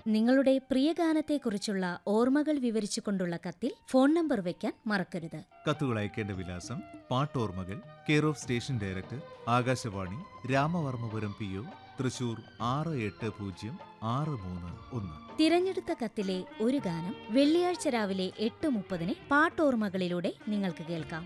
നിങ്ങളുടെ പ്രിയ ഗാനത്തെക്കുറിച്ചുള്ള ഓർമ്മകൾ വിവരിച്ചുകൊണ്ടുള്ള കത്തിൽ ഫോൺ നമ്പർ വയ്ക്കാൻ മറക്കരുത്. കത്തുകൾ അയക്കേണ്ട വിലാസം: പാട്ടോർമ്മകൾ, care of station director, Akashvani, Ramavarmapuram PO, Thrissur 680631. തിരഞ്ഞെടുത്ത കത്തിലെ ഒരു ഗാനം വെള്ളിയാഴ്ച രാവിലെ 8:30 പാട്ടോർമ്മകളിലൂടെ നിങ്ങൾക്ക് കേൾക്കാം.